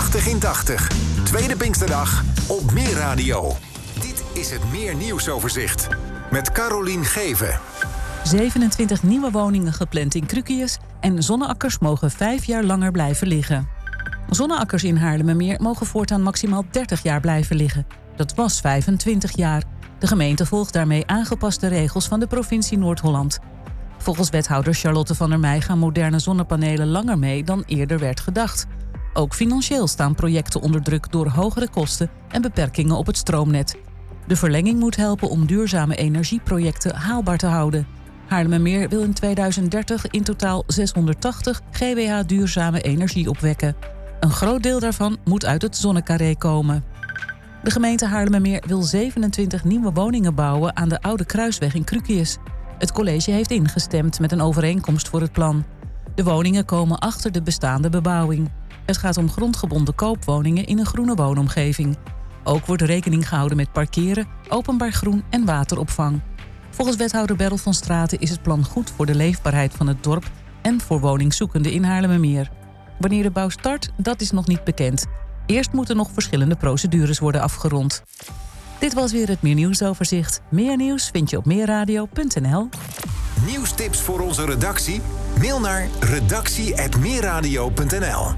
80 in 80. Tweede Pinksterdag op Meer Radio. Dit is het Meer Nieuwsoverzicht. Met Carolien Geven. 27 nieuwe woningen gepland in Krukius en zonneakkers mogen 5 jaar langer blijven liggen. Zonneakkers in Haarlemmermeer mogen voortaan maximaal 30 jaar blijven liggen. Dat was 25 jaar. De gemeente volgt daarmee aangepaste regels van de provincie Noord-Holland. Volgens wethouder Charlotte van der Meij gaan moderne zonnepanelen langer mee dan eerder werd gedacht. Ook financieel staan projecten onder druk door hogere kosten en beperkingen op het stroomnet. De verlenging moet helpen om duurzame energieprojecten haalbaar te houden. Haarlemmermeer wil in 2030 in totaal 680 GWh duurzame energie opwekken. Een groot deel daarvan moet uit het zonnecarré komen. De gemeente Haarlemmermeer wil 27 nieuwe woningen bouwen aan de Oude Kruisweg in Krukius. Het college heeft ingestemd met een overeenkomst voor het plan. De woningen komen achter de bestaande bebouwing. Het gaat om grondgebonden koopwoningen in een groene woonomgeving. Ook wordt rekening gehouden met parkeren, openbaar groen en wateropvang. Volgens wethouder Berl van Straten is het plan goed voor de leefbaarheid van het dorp en voor woningzoekenden in Haarlemmermeer. Wanneer de bouw start, dat is nog niet bekend. Eerst moeten nog verschillende procedures worden afgerond. Dit was weer het Meer Nieuwsoverzicht. Meer nieuws vind je op meerradio.nl. Nieuwstips voor onze redactie? Mail naar redactie@meerradio.nl.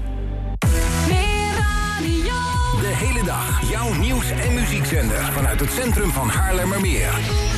De hele dag jouw nieuws- en muziekzender vanuit het centrum van Haarlemmermeer.